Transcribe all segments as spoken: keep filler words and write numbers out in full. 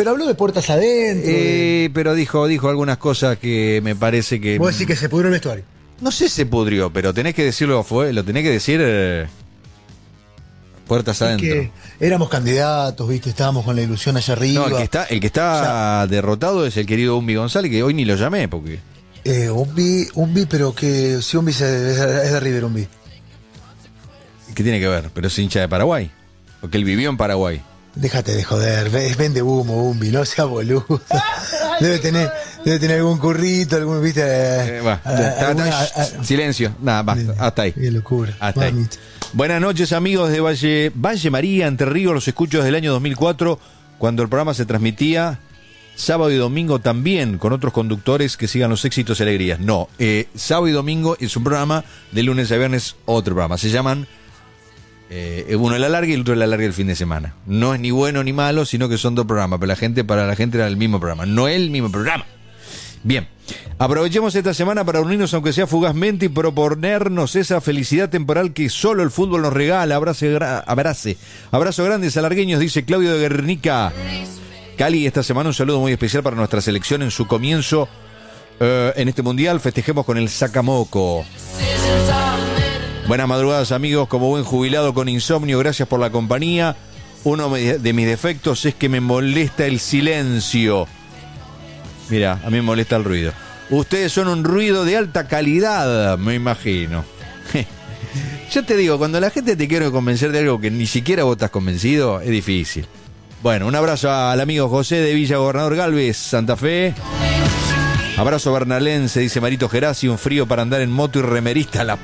pero habló de puertas adentro. Eh, de... Pero dijo, dijo algunas cosas que me parece que... Vos decís que se pudrió el vestuario. No sé si se pudrió, pero tenés que decirlo, fue, lo tenés que decir eh, puertas Es adentro. que éramos candidatos, viste, estábamos con la ilusión allá arriba. No, el que está, el que está derrotado es el querido Umbi González, que hoy ni lo llamé porque... Eh, Umbi, Umbi, pero que si Umbi se- es de, es de River, Umbi. ¿Qué tiene que ver? Pero es hincha de Paraguay. Porque él vivió en Paraguay. Déjate de joder, ve- vende humo, Umbi, no sea boludo. Debe tener, debe tener algún currito, algún, viste. Eh, va, a- ya, está, alguna- está, a- shh, silencio. Nada, basta. Hasta ahí. Qué locura. Hasta ahí. Mamita. Buenas noches, amigos de Valle, Valle María, Entre Ríos. Los escucho desde el año dos mil cuatro, cuando el programa se transmitía sábado y domingo también, con otros conductores que sigan los éxitos y alegrías. No, eh, sábado y domingo es un programa, de lunes a viernes otro programa. Se llaman, eh, uno el alargue y el otro el alargue el fin de semana. No es ni bueno ni malo, sino que son dos programas, pero la gente, para la gente era el mismo programa, no el mismo programa. Bien, aprovechemos esta semana para unirnos, aunque sea fugazmente, y proponernos esa felicidad temporal que solo el fútbol nos regala. Abrace, gra- abrace. Abrazo grandes alargueños, dice Claudio de Guernica. Cali, esta semana un saludo muy especial para nuestra selección en su comienzo eh, en este mundial. Festejemos con el Sacamoco. Buenas madrugadas, amigos. Como buen jubilado con insomnio, gracias por la compañía. Uno de mis defectos es que me molesta el silencio. Mira, a mí me molesta el ruido. Ustedes son un ruido de alta calidad, me imagino. Yo te digo, cuando la gente te quiere convencer de algo que ni siquiera vos estás convencido, es difícil. Bueno, un abrazo al amigo José de Villa Gobernador Galvez, Santa Fe. Abrazo bernalense, dice Marito Gerasi, un frío para andar en moto y remerista. La...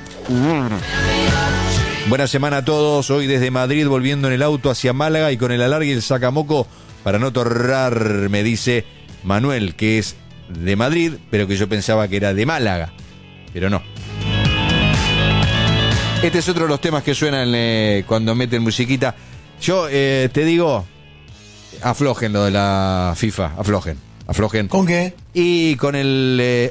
Buena semana a todos, hoy desde Madrid volviendo en el auto hacia Málaga y con el alargue y el sacamoco para no torrar, me dice Manuel, que es de Madrid, pero que yo pensaba que era de Málaga, pero no. Este es otro de los temas que suenan eh, cuando meten musiquita. Yo eh, te digo, aflojen lo de la FIFA, aflojen, aflojen. ¿Con qué? Y con el eh,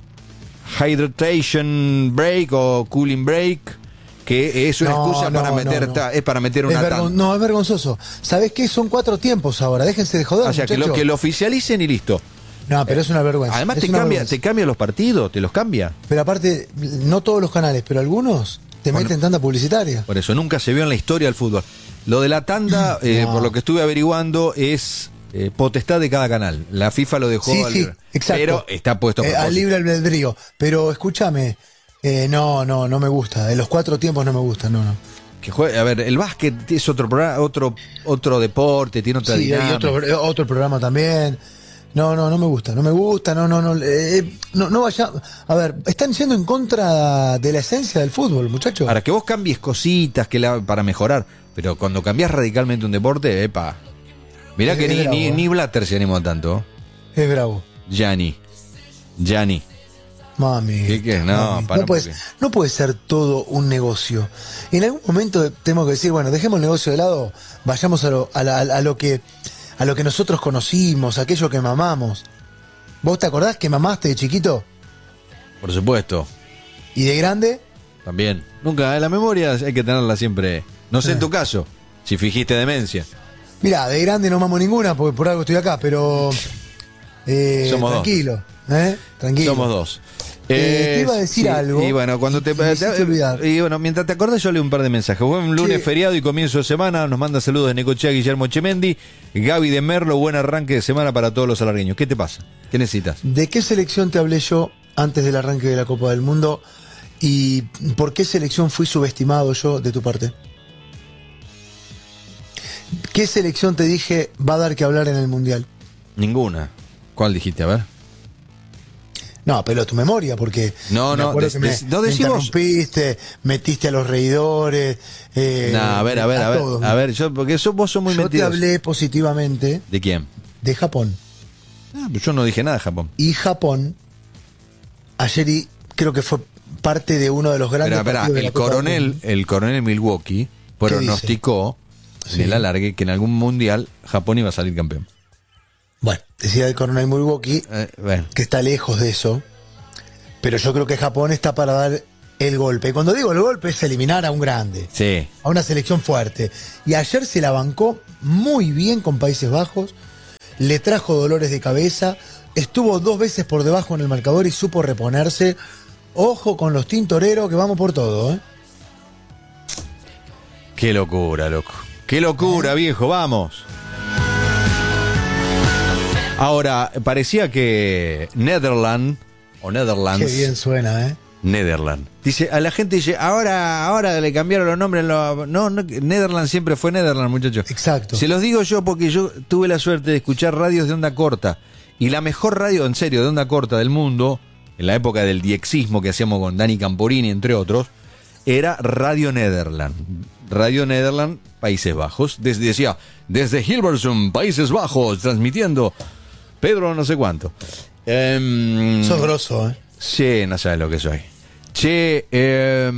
hydration break o cooling break, que es una No, excusa no, para meter, no, no. ta- es para meter Es una vergon- tanda. no, es vergonzoso. ¿Sabés qué? Son cuatro tiempos ahora, déjense de joder, O sea, que lo, muchachos. que lo oficialicen y listo. No, pero es una vergüenza. Además es te una cambia, vergüenza. te cambia los partidos, te los cambia. Pero aparte, no todos los canales, pero algunos te Bueno. meten tanta publicitaria. Por eso nunca se vio en la historia del fútbol. Lo de la tanda, eh, No. por lo que estuve averiguando, es eh, potestad de cada canal. La FIFA lo dejó Sí, al sí, libre. exacto. Pero está puesto a Eh, al propósito. libre albedrío. Pero escúchame, eh, no, no, no me gusta. De los cuatro tiempos no me gusta, no, no. Que juegue- a ver, el básquet es otro programa, otro, otro deporte, tiene otra Sí, dinámica. hay otro, otro programa también. No, no, no me gusta, no me gusta, no, no, no, eh, no, no vaya. A ver, están yendo en contra de la esencia del fútbol, muchachos. Ahora, que vos cambies cositas que la, para mejorar, pero cuando cambiás radicalmente un deporte, epa. Mirá Es- que es ni, bravo, ni, eh. ni Blatter se animó tanto. Es bravo. Gianni. Gianni. Mami. ¿Qué, qué? No, para no, puede, porque- no puede ser todo un negocio. En algún momento tenemos que decir, bueno, dejemos el negocio de lado, vayamos a lo, a la- a lo que a lo que nosotros conocimos, aquello que mamamos. ¿Vos te acordás que mamaste de chiquito Por supuesto. y de grande? También. Nunca, en la memoria hay que tenerla siempre. No sé en tu caso, si fingiste demencia. Mirá, de grande no mamo ninguna porque por algo estoy acá, pero eh, Somos dos. tranquilo, ¿eh? Tranquilo. Somos dos. Eh, te iba a decir algo Y bueno, cuando te, y me hiciste olvidar. y bueno, mientras te acordás, yo leo un par de mensajes. Buen lunes Che. feriado y comienzo de semana. Nos manda saludos de Necochea Guillermo Chemendi. Gaby de Merlo, buen arranque de semana para todos los alargueños. ¿Qué te pasa? ¿Qué necesitas? ¿De qué selección te hablé yo antes del arranque de la Copa del Mundo? ¿Y por qué selección fui subestimado yo de tu parte? ¿Qué selección te dije va a dar que hablar en el Mundial? Ninguna. ¿Cuál dijiste? A ver. No, pero tu memoria, porque No, me no, acuerdo des- que me, des- no me decimos- interrumpiste, metiste a los reidores. Eh, No, a ver, a ver, a ver. todos. A ver, yo, porque eso, vos sos muy Yo te mentiroso. hablé positivamente ¿De quién? de Japón. Ah, pues yo no dije nada de Japón. Y Japón, ayer y creo que fue parte de uno de los grandes Pero, espera, partidos de la el Copa del coronel, Mundo. el coronel Milwaukee pronosticó en Sí. el alargue que en algún mundial Japón iba a salir campeón. Bueno, decía el coronel Milwaukee Eh, bueno. que está lejos de eso, pero yo creo que Japón está para dar el golpe. Y cuando digo el golpe es eliminar a un grande, Sí. a una selección fuerte. Y ayer se la bancó muy bien con Países Bajos, le trajo dolores de cabeza, estuvo dos veces por debajo en el marcador y supo reponerse. Ojo con los tintoreros que vamos por todo, ¿eh? Qué locura, loco. Qué locura, ¿Eh? viejo, vamos. Ahora, parecía que Netherland, o Netherlands... Qué bien suena, ¿eh? Netherland. Dice, a la gente dice, ahora ahora le cambiaron los nombres. Lo, no, no, Netherland siempre fue Netherland, muchachos. Exacto. Se los digo yo porque yo tuve la suerte de escuchar radios de onda corta. Y la mejor radio, en serio, de onda corta del mundo, en la época del diexismo que hacíamos con Dani Camporini, entre otros, era Radio Netherland. Radio Netherland, Países Bajos. Desde, decía, desde Hilversum, Países Bajos, transmitiendo Pedro no sé cuánto. Eh, Sos grosso, ¿eh? Sí, no sabes lo que soy. Che, eh,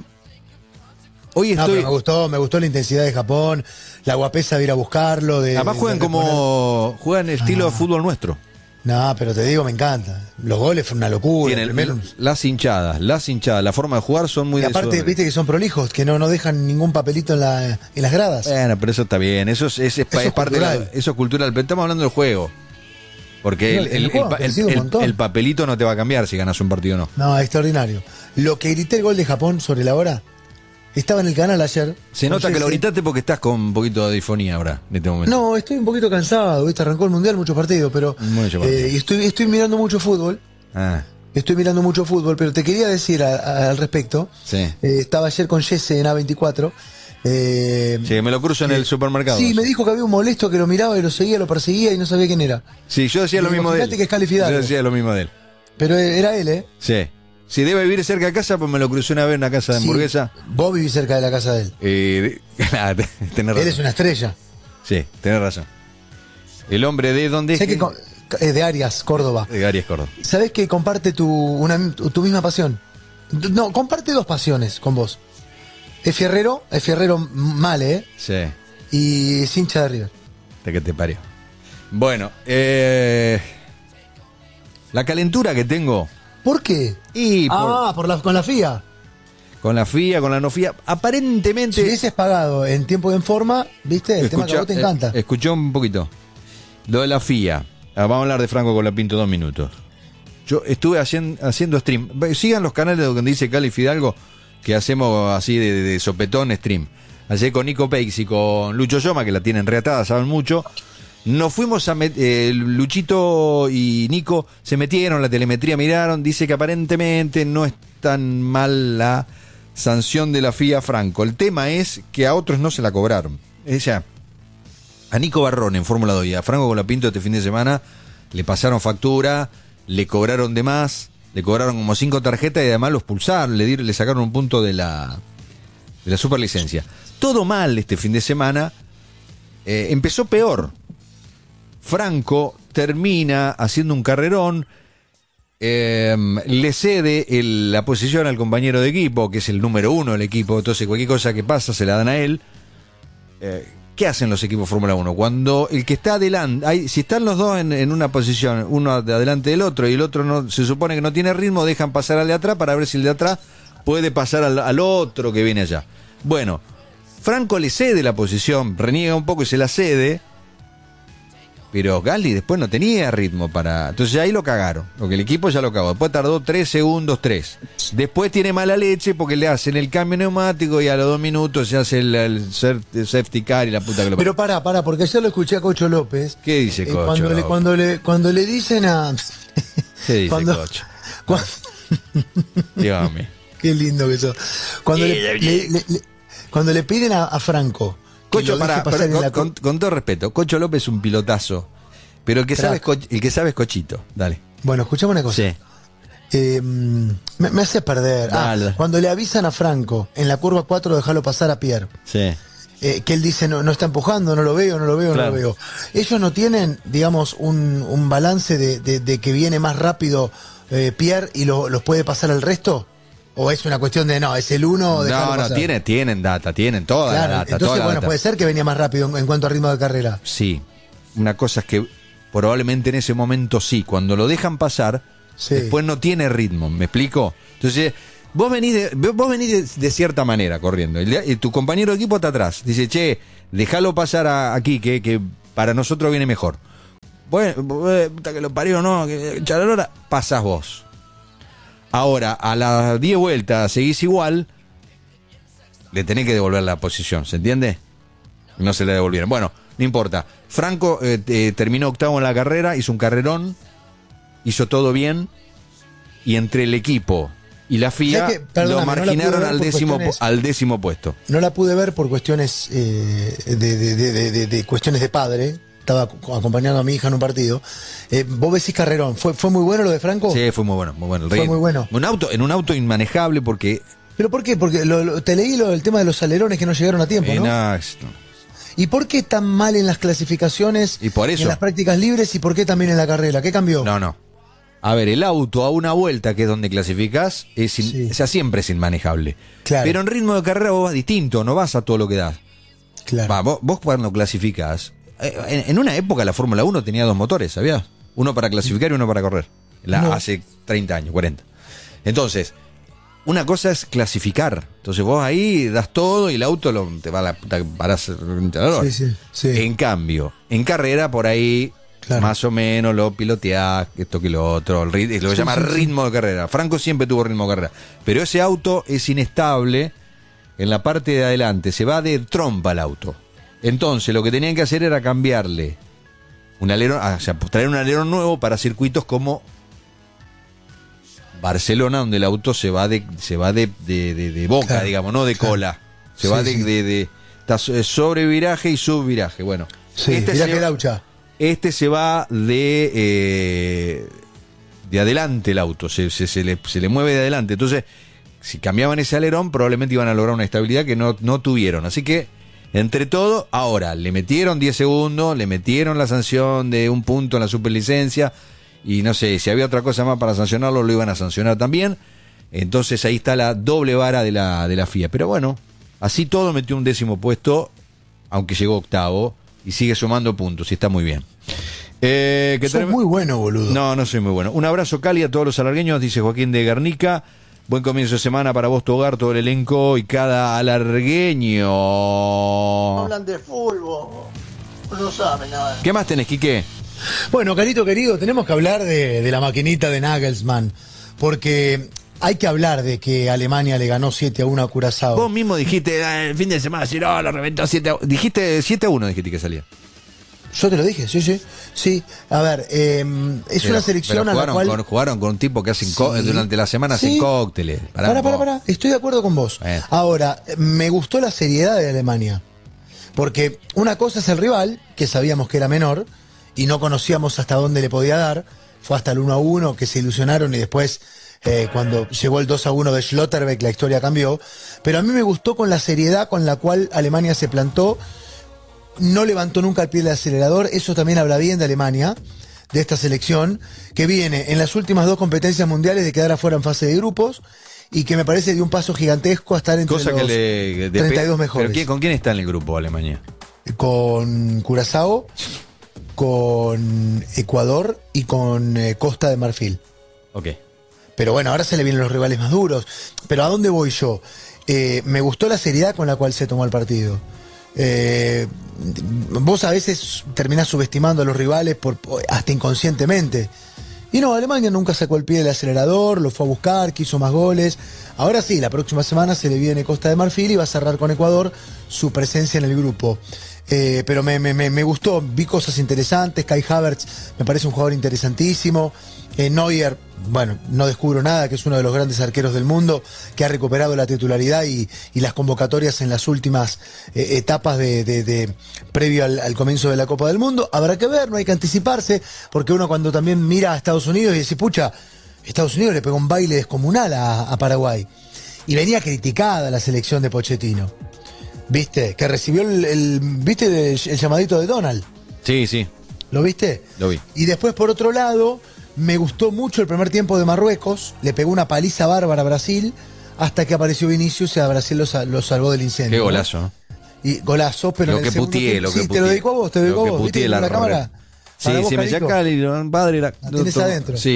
hoy no, estoy... pero me gustó, me gustó la intensidad de Japón, la guapesa de ir a buscarlo. De, Además juegan de como... Juegan estilo ah. de fútbol nuestro. No, pero te digo, me encanta. Los goles fueron una locura. El, primero... Las hinchadas, las hinchadas, la forma de jugar son muy... Y aparte, de viste que son prolijos, que no, no dejan ningún papelito en, la, en las gradas. Bueno, pero eso está bien, eso es, es, es, eso es parte cultural. de la, eso es cultural, pero estamos hablando del juego. Porque No, el, el, el, juego, el, el, el, el papelito no te va a cambiar si ganas un partido o no. No, extraordinario. Lo que grité el gol de Japón sobre la hora, estaba en el canal ayer. Se nota que lo gritaste porque estás con un poquito de difonía ahora, en este momento. No, estoy un poquito cansado, ¿viste? Arrancó el Mundial, muchos partidos, pero Mucho partido. eh, estoy, estoy mirando mucho fútbol. Ah. Estoy mirando mucho fútbol, pero te quería decir a, a, al respecto. Sí. Eh, estaba ayer con Jesse en A veinticuatro. Eh, sí, me lo cruzo en eh, el supermercado. Sí, me dijo que había un molesto que lo miraba y lo seguía, lo perseguía y no sabía quién era. Sí, yo decía lo mismo de él. Que es calificado. Yo decía lo mismo de él. Pero era él, ¿eh? Sí. Si debe vivir cerca de casa, pues me lo crucé una vez en una casa de sí, hamburguesa. Vos vivís cerca de la casa de él. Eh, tenés razón. Él es una estrella. Sí, tenés razón. El hombre de dónde es. Sé que con, eh, de Arias, Córdoba. De Arias, Córdoba. ¿Sabés que comparte tu, una, tu misma pasión? No, comparte dos pasiones con vos. Es fierrero, es fierrero mal, ¿eh? Sí. Y es hincha de River. De que te parió. Bueno, eh, la calentura que tengo. ¿Por qué? Y por, ah, por la, con la F I A. Con la F I A, con la no F I A. Aparentemente. Si hubieses pagado en tiempo y en forma, ¿viste? El escuchó, tema que a vos te encanta. Eh, escuchó un poquito. Lo de la F I A. Ah, vamos a hablar de Franco Colapinto dos minutos. Yo estuve haciendo, haciendo stream. Sigan los canales donde dice Cali Fidalgo, que hacemos así de, de, de sopetón stream. Ayer con Nico Peix y con Lucho Yoma, que la tienen reatada, saben mucho. Nos fuimos a met- eh, Luchito y Nico se metieron, la telemetría miraron, dice que aparentemente no es tan mal la sanción de la F I A Franco. El tema es que a otros no se la cobraron. O sea, a Nico Barrón en Fórmula dos y a Franco Colapinto este fin de semana le pasaron factura, le cobraron de más, le cobraron como cinco tarjetas y además los pulsaron, le, dieron, le sacaron un punto de la, de la superlicencia. Todo mal este fin de semana. Eh, empezó peor. Franco termina haciendo un carrerón, eh, le cede el, la posición al compañero de equipo, que es el número uno del equipo, entonces cualquier cosa que pasa se la dan a él. Eh, ¿Qué hacen los equipos Fórmula uno? Cuando el que está adelante, hay, si están los dos en, en una posición, uno de adelante del otro y el otro no, se supone que no tiene ritmo, dejan pasar al de atrás para ver si el de atrás puede pasar al, al otro que viene allá. Bueno, Franco le cede la posición, reniega un poco y se la cede, pero Gasly después no tenía ritmo para... Entonces ahí lo cagaron, porque el equipo ya lo cagó. Después tardó tres segundos, tres. Después tiene mala leche porque le hacen el cambio neumático y a los dos minutos se hace el, el safety car y la puta que lo... Pero pará, pará, porque ayer lo escuché a Cocho López. ¿Qué dice Cocho? Eh, cuando, le, cuando, le, cuando le dicen a... ¿Qué dice cuando, Cocho? Cuando... Dígame. Qué lindo que sos. Cuando, le, le, le, le, cuando le piden a, a Franco... Cocho, para, para, con, la... con, con todo respeto, Cocho López es un pilotazo, pero el que, sabe es, Co- el que sabe es Cochito. Dale. Bueno, escuchame una cosa. Sí. Eh, me, me hace perder. Ah, cuando le avisan a Franco en la curva cuatro, déjalo pasar a Pierre. Sí. Eh, que él dice, no, no está empujando, no lo veo, no lo veo, claro. no lo veo. Ellos no tienen, digamos, un, un balance de, de, de que viene más rápido eh, Pierre y lo, los puede pasar al resto. ¿O es una cuestión de, no, es el uno? No, no, tienen, tienen data, tienen toda claro, la data. Entonces, toda la bueno, data. puede ser que venía más rápido en, en cuanto a ritmo de carrera. Sí, una cosa es que probablemente en ese momento sí, cuando lo dejan pasar, sí. Después no tiene ritmo, ¿me explico? Entonces, vos venís de, vos venís de, de cierta manera corriendo, y, y tu compañero de equipo está atrás, dice, che, déjalo pasar a, aquí, que, que para nosotros viene mejor. bueno, eh, puta que lo parió, no, que charalora, pasás vos. Ahora, a las diez vueltas seguís igual, le tenés que devolver la posición, ¿se entiende? No se le devolvieron. Bueno, no importa. Franco eh, eh, terminó octavo en la carrera, hizo un carrerón, hizo todo bien, y entre el equipo y la F I A que, perdóname, lo marginaron no al, décimo, cuestiones... al décimo puesto. No la pude ver por cuestiones eh, de, de, de, de, de, de cuestiones de padre. Estaba acompañando a mi hija en un partido. Eh, vos decís carrerón. ¿Fue, ¿Fue muy bueno lo de Franco? Sí, fue muy bueno, muy bueno. El Fue rey, muy bueno. Un auto, en un auto inmanejable porque... ¿Pero por qué? Porque lo, lo, te leí lo, el tema de los alerones que no llegaron a tiempo, Eh, ¿no? no, no. ¿Y por qué tan mal en las clasificaciones, Y por eso. en las prácticas libres, y por qué también en la carrera? ¿Qué cambió? No, no. A ver, el auto a una vuelta, que es donde clasificás, es in- Sí. o sea, siempre es inmanejable. Claro. Pero en ritmo de carrera vos vas distinto, no vas a todo lo que das. Claro. Va, vos, vos cuando clasificás, eh, en, en una época la Fórmula uno tenía dos motores, ¿sabías? Uno para clasificar y uno para correr. La- No. Hace treinta años, cuarenta. Entonces, una cosa es clasificar. Entonces vos ahí das todo y el auto lo, te va a la puta que parás. Sí, sí, sí. En cambio, en carrera por ahí Claro. más o menos lo piloteás, esto que lo otro, el rit- lo que Sí, llama sí, sí. ritmo de carrera. Franco siempre tuvo ritmo de carrera, pero ese auto es inestable en la parte de adelante, se va de trompa el auto. Entonces lo que tenían que hacer era cambiarle un alerón, ah, o sea, traer un alerón nuevo para circuitos como Barcelona, donde el auto se va de se va de, de, de- de boca, Claro, digamos, no de claro. cola. Se Sí, va de, sí. de, de- está so- sobre viraje y subviraje. Bueno, Sí, este, mirá que se, laucha. este se va de eh, de adelante el auto, se, se, se le, se le mueve de adelante. Entonces, si cambiaban ese alerón, probablemente iban a lograr una estabilidad que no, no tuvieron. Así que, entre todo, ahora le metieron diez segundos, le metieron la sanción de un punto en la superlicencia. Y no sé, si había otra cosa más para sancionarlo, lo iban a sancionar también. Entonces ahí está la doble vara de la, de la F I A. Pero bueno, así todo metió un décimo puesto, aunque llegó octavo, y sigue sumando puntos, y está muy bien. Eh, que Sos term- muy bueno, boludo. No, no soy muy bueno. Un abrazo cálido a todos los alargueños, dice Joaquín de Guernica. Buen comienzo de semana para vos, tu hogar, todo el elenco y cada alargueño. Hablan de fútbol, no saben nada. ¿Qué más tenés, Quique? Bueno, Carito querido, tenemos que hablar de, de la maquinita de Nagelsmann, porque hay que hablar de que Alemania le ganó siete a uno a Curazao. Vos mismo dijiste ah, el fin de semana, si no, lo reventó siete a uno. Dijiste siete a uno, dijiste que salía. Yo te lo dije, sí, sí. Sí, a ver, eh, es Pero- una selección pero a la jugaron cual... con, jugaron con un tipo que hacen Sí. co- durante la semana hacen Sí. cócteles. Pará, pará, vos. pará, estoy de acuerdo con vos. Bueno. Ahora, me gustó la seriedad de Alemania, porque una cosa es el rival, que sabíamos que era menor, y no conocíamos hasta dónde le podía dar, fue hasta el uno a uno que se ilusionaron y después eh, cuando llegó el dos a uno de Schlotterbeck la historia cambió, pero a mí me gustó con la seriedad con la cual Alemania se plantó, no levantó nunca el pie del acelerador, eso también habla bien de Alemania, de esta selección, que viene en las últimas dos competencias mundiales de quedar afuera en fase de grupos, y que me parece de un paso gigantesco a estar entre Cosa los que le. de- treinta y dos mejores. ¿Pero quién- con quién está en el grupo Alemania? Con Curazao, con Ecuador y con eh, Costa de Marfil. Ok. Pero bueno, ahora se le vienen los rivales más duros. Pero ¿a dónde voy yo? Eh, me gustó la seriedad con la cual se tomó el partido. Eh, vos a veces terminás subestimando a los rivales por, por- hasta inconscientemente. Y no, Alemania nunca sacó el pie del acelerador, lo fue a buscar, quiso más goles. Ahora sí, la próxima semana se le viene Costa de Marfil y va a cerrar con Ecuador su presencia en el grupo. Eh, pero me, me, me, me gustó, vi cosas interesantes. Kai Havertz me parece un jugador interesantísimo. Eh, Neuer, bueno, no descubro nada, que es uno de los grandes arqueros del mundo, que ha recuperado la titularidad y, y las convocatorias en las últimas eh, etapas de, de, de previo al, al comienzo de la Copa del Mundo. Habrá que ver, no hay que anticiparse, porque uno cuando también mira a Estados Unidos y dice, pucha, Estados Unidos le pegó un baile descomunal a, a Paraguay. Y venía criticada la selección de Pochettino. ¿Viste? Que recibió el, el- ¿viste el, el llamadito de Donald? Sí, sí, ¿Lo viste? lo vi. Y después, por otro lado, me gustó mucho el primer tiempo de Marruecos. Le pegó una paliza bárbara a Brasil, hasta que apareció Vinicius y a Brasil lo, sa- lo salvó del incendio. Qué ¿no? golazo, ¿no? Y golazo, pero Lo en el que segundo putié, tiempo- lo que sí, te putié. lo dedico a vos, te lo dedico Lo a que vos. putié ¿Viste? la la cámara. Sí, Para vos, sí, me Carito. saca el padre. La, La tenés adentro. Sí.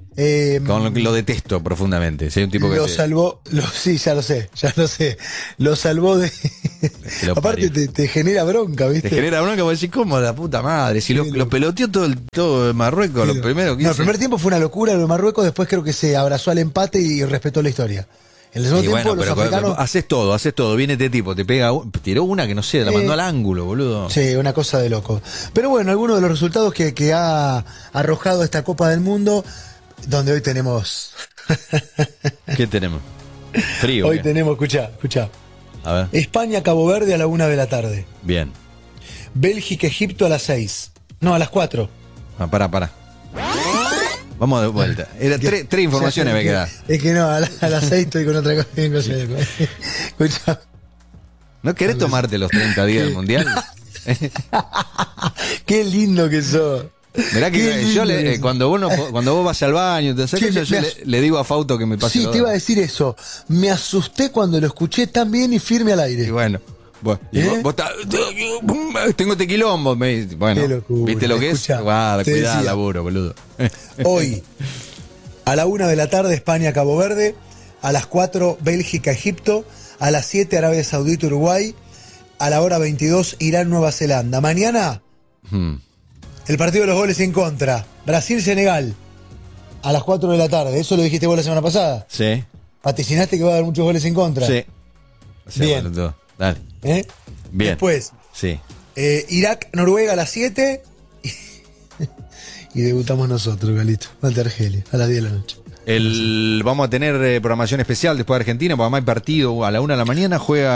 Eh, Con lo que lo detesto profundamente. Si hay un tipo que lo te- salvó, lo, sí, ya lo sé, ya lo sé. Lo salvó de. Que lo Aparte parió. te, te genera bronca, ¿viste? te genera bronca, vos decís, ¿cómo la puta madre? Si lo, Sí, lo lo- peloteó todo el todo Marruecos, Sí, lo primero que No, el hice. primer tiempo fue una locura lo de Marruecos, después creo que se abrazó al empate y respetó la historia. En el segundo Y tiempo bueno, los pero africanos. haces todo, haces todo. Viene este tipo, te pega, un- tiró una que no sé, la Eh, mandó al ángulo, boludo. Sí, una cosa de loco. Pero bueno, algunos de los resultados que, que ha arrojado esta Copa del Mundo, donde hoy tenemos. ¿Qué tenemos? Frío. Hoy ¿qué? tenemos, escuchá, escuchá. A ver, España, Cabo Verde a la una de la tarde. bien. Bélgica, Egipto a las seis. No, a las cuatro. Ah, pará, pará. Vamos de vuelta. Era tres, tres informaciones me quedan. Es que no, a, la- a las seis estoy con otra cosa. Escuchá. ¿No querés tomarte los treinta días del mundial? Qué lindo que sos. Mirá que Qué yo lindo le, que eh, sos. cuando vos no, cuando vos vas al baño, te haces Che, eso, me- yo me le, as- le digo a Fauto que me pase. Sí, los te iba a datos. decir eso. Me asusté cuando lo escuché tan bien y firme al Y aire. bueno, vos, y ¿Eh? vos- vos estás- tengo este quilombo. Me dice, bueno, Qué locura. ¿viste lo que Escuchá, es? Guarda, te cuidado, decía. laburo, boludo. Hoy, a la una de la tarde, España, Cabo Verde. A las cuatro, Bélgica, Egipto. A las siete, Arabia Saudita, Uruguay. A la hora veintidós, Irán, Nueva Zelanda. Mañana, Hmm. el partido de los goles en contra. Brasil-Senegal. A las cuatro de la tarde. Eso lo dijiste vos la semana pasada. Sí, Vaticinaste que va a haber muchos goles en contra. sí. O sea, Bien. boludo, dale. ¿Eh? Bien. Después, Sí. eh, Irak-Noruega a las siete. Y debutamos nosotros, Galito. Ante Argelia, a las diez de la noche. El, vamos a tener eh, programación especial después de Argentina, porque además hay partido a la una de la mañana,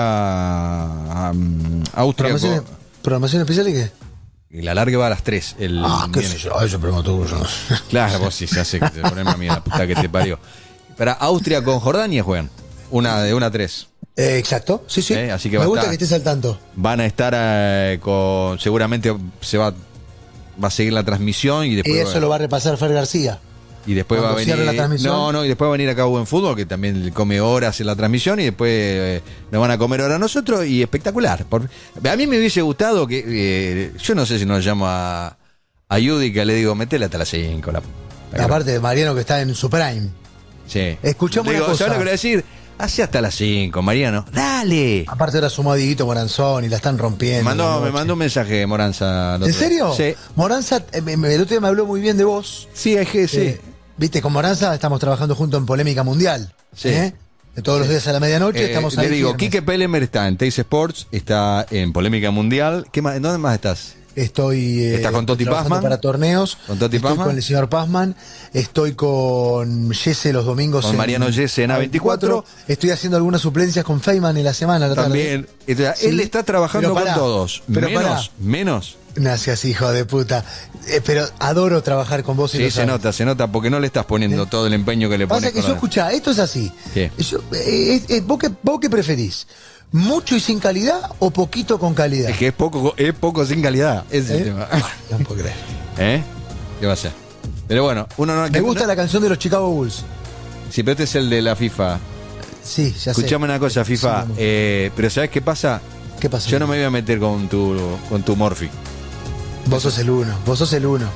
juega um, Austria. ¿Programación, con- ¿Programación especial y qué? y la larga va a las tres. El, Ah, qué viene- sé yo, eso preguntó yo. Claro, vos sí, ya sé que te ponen a mí la puta que te parió. Para Austria con Jordania juegan. Una de una a tres. Eh, exacto, sí, sí. Eh, así que va Me a gusta estar- que estés al tanto. Van a estar eh, con. Seguramente se va, va a seguir la transmisión y después. Y eso va, lo va a repasar Fer García. y después va a cuando venir. cierre la transmisión. No, no, y después va a venir acá Buen Fútbol, que también come horas en la transmisión, y después eh, nos van a comer horas nosotros, y espectacular. Por- a mí me hubiese gustado que. eh, yo no sé si nos llamo a, a Yudica, le digo, metele hasta las cinco. La, la- Aparte de Mariano que está en su prime. Sí. Escuchame Le una digo, cosa. ¿sabes lo que le voy a decir? Hace hasta las cinco, Mariano. ¡Dale! Aparte ahora sumó a Dieguito Moranzón y la están Me rompiendo. mandó, la me noche. mandó un mensaje Moranza. el ¿En otro día. serio? Sí. Moranza, eh, me- me- el otro día me habló muy bien de vos. Sí, es que sí. Eh, Viste, con Moranza estamos trabajando juntos en Polémica Mundial. Sí. ¿eh? De todos los días a la medianoche Eh, estamos ahí le digo, firmes. Quique Pelemer está en Teis Sports, está en Polémica Mundial. ¿Qué más, ¿Dónde más estás? Estoy eh, ¿Estás con Toti trabajando Pazman? para torneos. ¿Con Toti estoy Pazman? con el señor Pazman. Estoy con Jesse los domingos. Con Mariano Jesse en A veinticuatro. Estoy haciendo algunas suplencias con Feynman en la semana. a la tarde. También. Entonces, Sí. él está trabajando Pero con pará, todos. pero menos, pará. menos. Gracias, hijo de puta. Eh, pero adoro trabajar con vos y Sí, lo se sabes. nota, se nota, porque no le estás poniendo todo el empeño que le pones. Pasa que con yo, la- escuchá, esto es así. ¿Qué? Yo, eh, eh, eh, ¿vos, qué, ¿Vos qué preferís? ¿Mucho y sin calidad o poquito con calidad? Es que es poco, es poco sin calidad. Ese es ¿Eh? el tema. No puedo creer. ¿Eh? ¿Qué va a ser? Pero bueno, uno no. Me gusta no- la canción de los Chicago Bulls. Sí, pero este es el de la FIFA. Sí, ya sé. Escuchame una cosa, FIFA. Sí, vamos. eh, pero ¿sabes qué pasa? ¿Qué pasa? Yo no me voy a meter con tu, con tu Morphy. Vos sos el uno, vos sos el uno.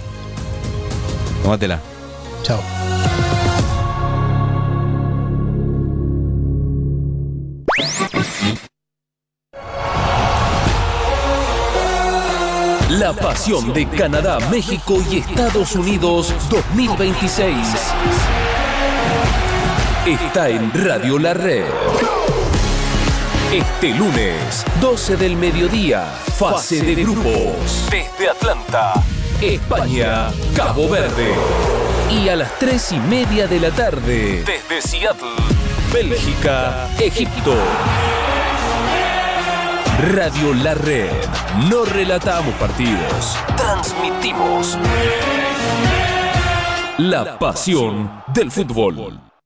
Tómatela. Chao. La pasión de Canadá, México y Estados Unidos dos mil veintiséis está en Radio La Red. Este lunes, doce del mediodía, fase de grupos. Desde Atlanta, España, Cabo Verde. Y a las tres y media de la tarde, desde Seattle, Bélgica, Egipto. Radio La Red. No relatamos partidos, transmitimos la pasión del fútbol.